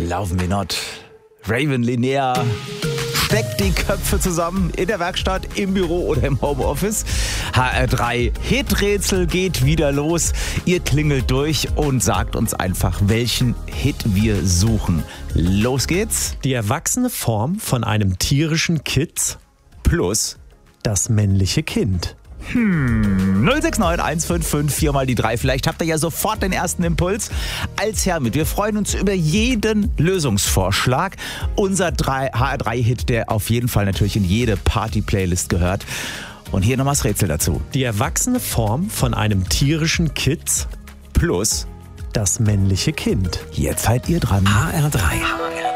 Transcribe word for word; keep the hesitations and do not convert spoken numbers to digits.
Love Me Not. Raven Linnea steckt die Köpfe zusammen in der Werkstatt, im Büro oder im Homeoffice. H R drei Hiträtsel geht wieder los. Ihr klingelt durch und sagt uns einfach, welchen Hit wir suchen. Los geht's. Die erwachsene Form von einem tierischen Kitz Plus das männliche Kind. Hm, null sechs neun eins fünf fünf vier mal die drei. Vielleicht habt ihr ja sofort den ersten Impuls. Als Hermit, wir freuen uns über jeden Lösungsvorschlag. Unser H R drei Hit, der auf jeden Fall natürlich in jede Party-Playlist gehört. Und hier nochmal das Rätsel dazu. Die erwachsene Form von einem tierischen Kitz Plus das männliche Kind. Jetzt seid ihr dran. H R drei.